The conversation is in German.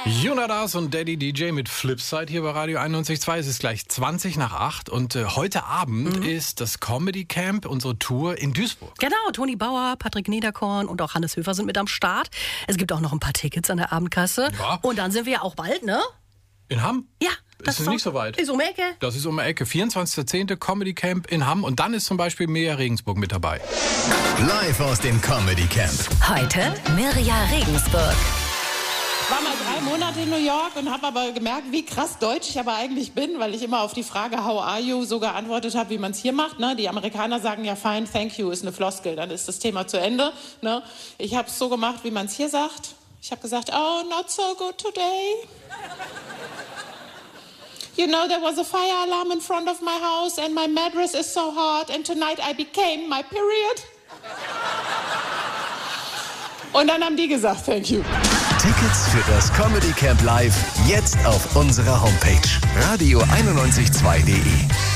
Jonas und Daddy DJ mit Flipside hier bei Radio 91.2. Es ist gleich 20:20 und heute Abend ist das Comedy Camp, unsere Tour in Duisburg. Genau, Toni Bauer, Patrick Niederkorn und auch Hannes Höfer sind mit am Start. Es gibt auch noch ein paar Tickets an der Abendkasse. Ja. Und dann sind wir ja auch bald, ne? In Hamm? Ja. Das ist nicht so weit. Ist um die Ecke. Das ist um die Ecke. 24.10. Comedy Camp in Hamm. Und dann ist zum Beispiel Mirja Regensburg mit dabei. Live aus dem Comedy Camp. Heute Mirja Regensburg. Ich war mal 3 Monate in New York und habe aber gemerkt, wie krass deutsch ich aber eigentlich bin, weil ich immer auf die Frage How are you so geantwortet habe, wie man es hier macht. Ne? Die Amerikaner sagen ja fine, thank you, ist eine Floskel, dann ist das Thema zu Ende. Ne? Ich habe es so gemacht, wie man es hier sagt. Ich habe gesagt, oh, not so good today. You know, there was a fire alarm in front of my house and my mattress is so hot and tonight I became my period. Und dann haben die gesagt, thank you. Tickets für das Comedy Camp Live jetzt auf unserer Homepage radio912.de.